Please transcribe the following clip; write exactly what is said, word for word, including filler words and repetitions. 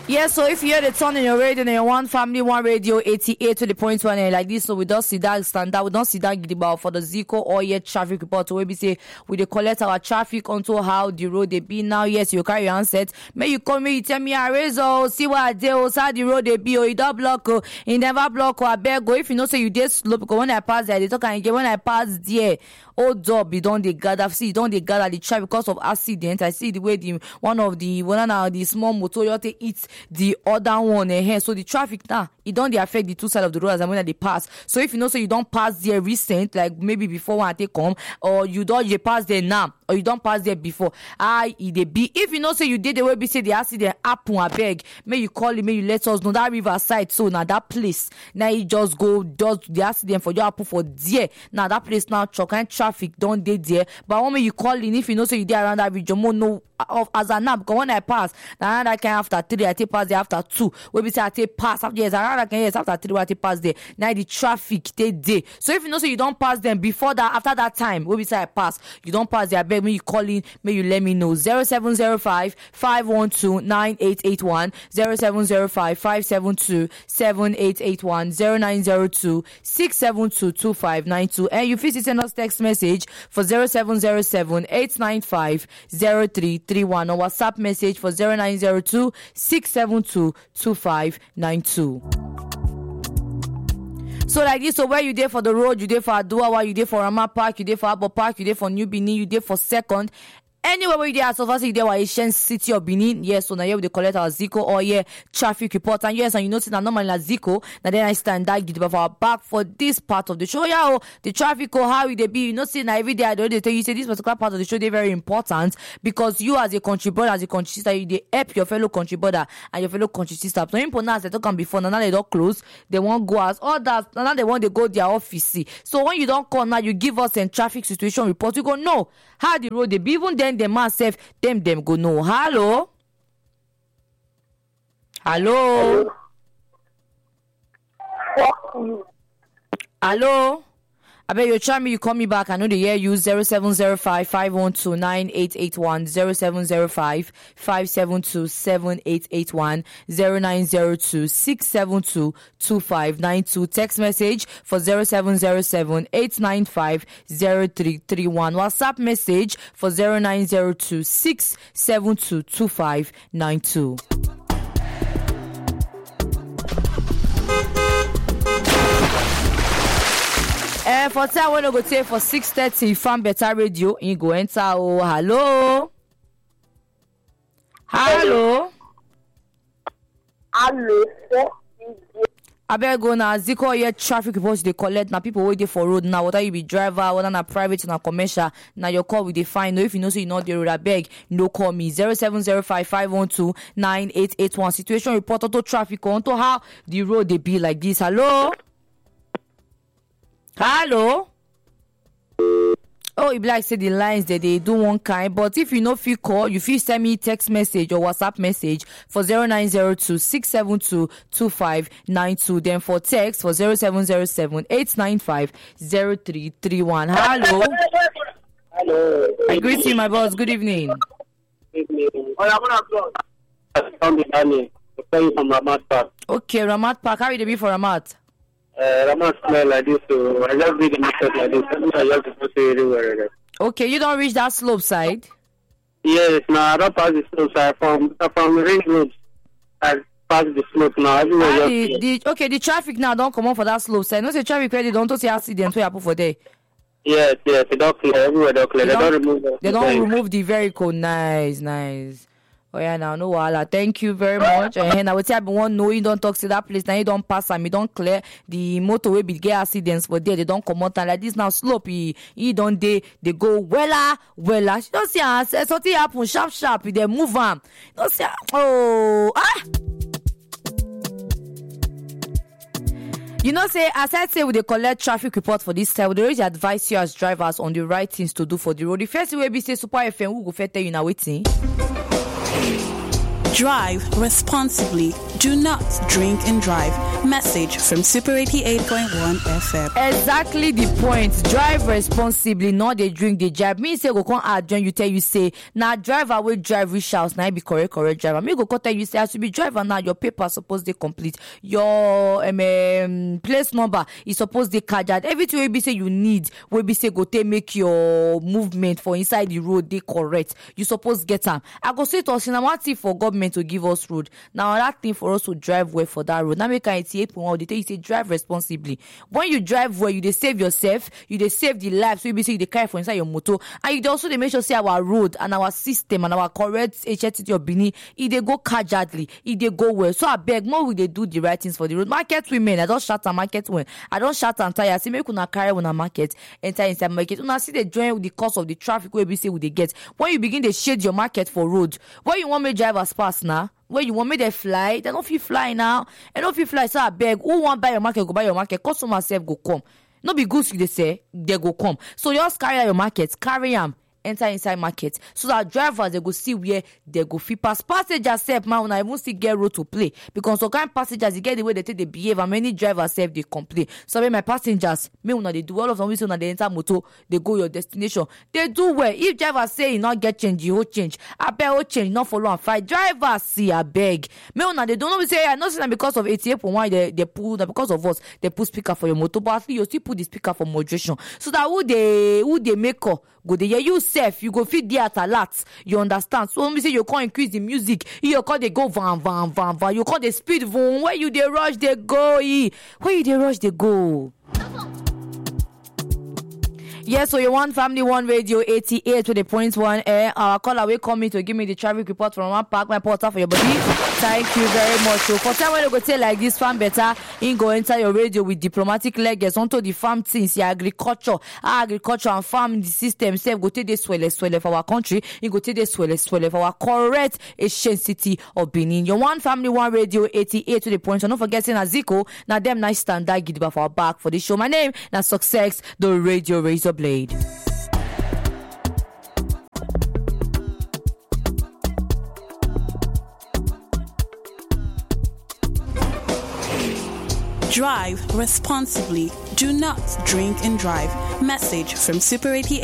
Yes, so if you hear the tone in your radio, then you want family one radio eighty-eight to the point one like this, so we don't see that standard, we don't see that gidigba for the Zico or yet traffic report. So we say we dey collect our traffic onto how the road they be now. Yes, you carry your handset. May you call me, you tell me I raise oh, see what I do, oh, how the road they be, oh, you don't block, oh, you never block, oh, I beg, oh, if you know say you did slow, because when I pass there, they talk and when I pass there, hold up, you don't they gather, see, you don't they gather the traffic because of accident. I see the way the one of the one now the small motor you take it. The other one eh, so the traffic now it don't they affect the two sides of the road as and when they pass. So if you know so you don't pass there recent, like maybe before when they come, or you don't you pass there now, or you don't pass there before, I e dey be. If you know so you did the way we say the accident happen, I beg, may you call it, may you let us know that riverside. So now that place now you just go does the accident for you happen for there. Now that place now truck and traffic don't they there. But when you call in, if you know so you there around that region, more know of as an app, because when I pass, now I can after three, I take pass there after two. When we say I take pass after yes, I can yes after three, I take pass there. Now the traffic they day. So if you know so you don't pass them before that, after that time, when we say I pass, you don't pass there. I beg me you call in, may you let me know. Zero seven zero five five one two nine eight eight one zero seven zero five five seven two seven eight eight one zero nine zero two six seven two two five nine two. And you visit send us text message for zero seven zero seven eight nine five zero three three one or WhatsApp message for zero nine zero two six seven two two five nine two. So like this, so where you there for the road, you there for Aduawa, you there for Rama Park, you there for Abo Park, you there for New Benin, you there for Second. Anywhere where you there, so far you there, Asian City of Benin. Yes, so now here we collect our Zico or yeah traffic report. And yes, and you notice that normally like Zico, now then I stand that give for our back for this part of the show. Yeah, oh, the traffic or how they be, you know, see now every day I don't tell you say this particular part of the show they very important because you as a country brother, as a country sister, you they help your fellow country brother and your fellow country sister. So important as they talk before, now they don't close, they won't go as all that, now they want to go their office. So when you don't call now, you give us a traffic situation report, you go no how the road they be, even then the man self them them go no. Hello, hello, hello. Hello? I bet you try me, you call me back. I know the year you zero seven zero five five one two nine eight eight one zero seven zero five five seven two seven eight eight one zero nine zero two six seven two two five nine two. Text message for zero seven zero seven eight nine five zero three three one. WhatsApp message for zero nine zero two six seven two two five nine two. Uh, for time, I want to go take for six thirty, Farm Better Radio. You go enter. Oh, hello. Hello. Hello. I better go now. Zico here traffic reports they collect. Now people waiting for road now. Whether you be driver, whether na private or commercial. Now your call will define. No, if you know so you know the road, I beg no call me zero seven zero five five one two nine eight eight one. Situation report auto traffic onto how the road they be like this. Hello. Hello. Oh, it be like say the lines that they do one kind, but if you know if you call, you feel send me text message or WhatsApp message for zero nine zero two six seven two two five nine two. Then for text for zero seven zero seven eight nine five zero three three one. Hello. Hello. I greet you, my boss. Good evening. Good evening. Oh, I'm going to from Ramat Park. Okay, Ramat Park. How will it be for Ramat? Uh, Ramat smell like this, so I just did the mistake like this. I just to say everywhere. Okay, you don't reach that slope side? Yes, now I don't pass the slope side. From, from Ring Road, I pass the slope now. Everywhere Ah, just the, here. the, okay, the traffic now don't come on for that slope side. No say traffic where they don't see accident where happen for there. Yes, yes, they don't clear. Everywhere they don't clear. They They, don't- don't remove the They don't thing. remove the vehicle. Nice, nice. Oh yeah, now no wahala. Thank you very much. And I would say I want know you don't talk to that place. Now you don't pass and you don't clear the motorway. Be get accidents for there. They don't come out and like this now slope. He, he don't they they go wella wella. She don't see ah say something happen sharp sharp. They move on. Don't see ah, oh ah. You know, say, as I say, we dey collect traffic report for this time. We dey already advise you as drivers on the right things to do for the road. The first way we say Super F M, who go first tell you now waiting. Drive responsibly. Do not drink and drive. Message from Super eighty-eight point one F M. Exactly the point. Drive responsibly, not they drink, they drive. Me say go come adjourn, you tell you say, now driver will drive reach house, now be correct, correct driver. Me go come tell you say, as you be driver now, your paper supposed to complete. Your um, um, place number is supposed to card. Everything will be say you need, will be say go take make your movement for inside the road, they correct. You supposed get them. I go say to us, now one thing for government to give us road. Now that thing for us to drive well for that road. Now make an eighty-eight point one, they tell you say drive responsibly. When you drive well, you they save yourself, you they save the life, so you be say you they carry for inside your motor, and you they also they make sure say our road and our system and our correct H T T or Bini, if they go casually, if they go well. So I beg, more we they do the right things for the road. Market women, I don't shout and market when I don't shout and tire. See, make una carry when a market enter inside market. Una see they join the cost of the traffic where we say we they get. When you begin to shade your market for road, where you want me drivers pass now? Where you want me to fly? They don't feel fly now. And don't feel fly. So I beg, who want buy your market, go buy your market. Customer self go come. No be goods you they say, they go come. So just carry your market, carry them, enter inside market. So that drivers they go see where they go fit pass. Passengers self man when I even see get road to play. Because some kind passengers you get the way they take they behave and many drivers self they complain. So when my passengers, me when they do all of them when they enter motor, they go your destination. They do well. If drivers say you not get change, you whole change. I beg whole change, not follow and fight. Drivers see I beg. Me when they don't know say I know say because of eighty-eight point one they they pull that because of us they put speaker for your motor, but you still put the speaker for moderation. So that who they who they make up go they hear you self, you go feed there at a lot. You understand? So when we say you can't increase the music, you call they go van van van van. You call the speed van. Where you they rush they go. Where you they rush they go. Yes, so you want Family One Radio eighty-eight to the point one air. Our caller will come in to give me the traffic report from one park, my portal for your body. Thank you very much. So for time when you go tell like this farm better, in go enter your radio with diplomatic leggings onto the farm things, your agriculture, agriculture and farm the system. Say go take this swell swell for our country. You go take this swell swell for our correct Asian city of Benin. You want Family One Radio eighty-eight to the point. So don't forget saying Aziko. Now them nice standard gidiba for our back for the show. My name now Success the Radio Razor Blade. Drive responsibly. Do not drink and drive. Message from Super eighty-eight.